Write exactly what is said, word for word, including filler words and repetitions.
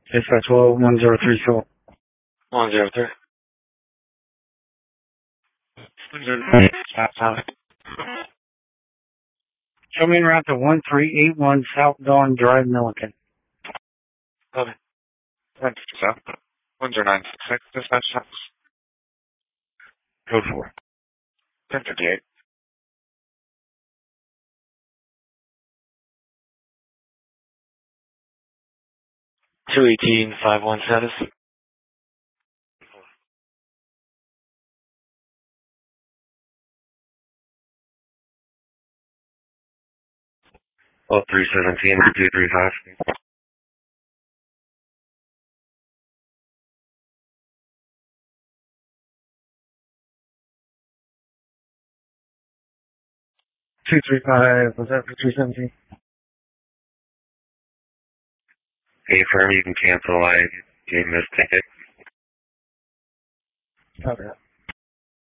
Dispatch low, one zero three, so. one zero three. Show me en route to one three eight one South Dawn Drive, Milliken. Okay. Thank you, sir. one zero nine six six, dispatch house. Code four. ten fifty-eight. two eighteen, five one status. Oh, three seventeen, two three five. two three five, was that for three seventeen? Hey, firm, you can cancel. I gave this ticket. Okay.